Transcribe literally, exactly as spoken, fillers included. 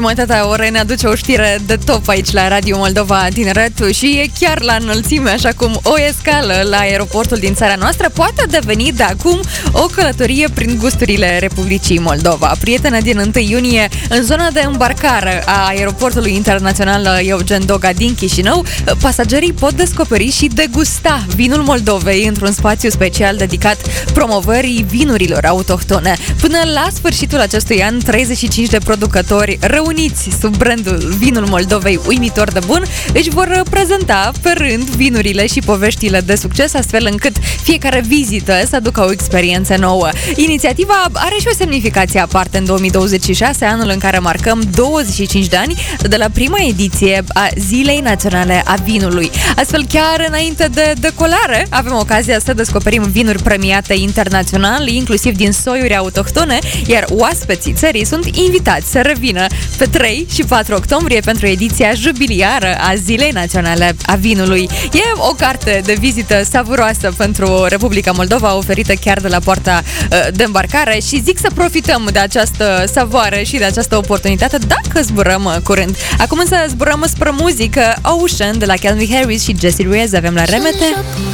jumătatea orei ne aduce o știre de top aici la Radio Moldova Tineret și e chiar la înălțime, așa cum o escală la aeroportul din țara noastră poate deveni de acum o călătorie prin gusturile Republicii Moldova. Prietenă, din întâi iunie, în zona de îmbarcare a aeroportului internațional Eugen Doga din Chișinău, pasagerii pot descoperi și degusta vinul Moldovei într-un spațiu special dedicat promovării vinurilor autohtone. Până la sfârșitul acestui an, treizeci și cinci de producători reuniți sub brandul Vinul Moldovei uimitor de bun își vor prezenta pe rând vinurile și poveștile de succes, astfel încât fiecare vizită să aducă o experiență nouă. Inițiativa are și o semnificație aparte în două mii douăzeci și șase, anul în care marcăm douăzeci și cinci de ani de la prima ediție a Zilei Naționale a Vinului. Astfel, chiar înainte de decolare, avem ocazia să descoperim vinuri premiate internațional, inclusiv din soiuri autohtone, iar oaspeții țării sunt invitați să revină pe trei și patru octombrie pentru ediția jubiliară a Zilei Naționale a Vinului. E o carte de vizită savuroasă pentru Republica Moldova, oferită chiar de la poarta de îmbarcare și zic să profităm de această savoare și de această oportunitate dacă zburăm curând. Acum însă zburăm spre muzică. Ocean de la Calvin Harris și Jessie Reyez avem la remete.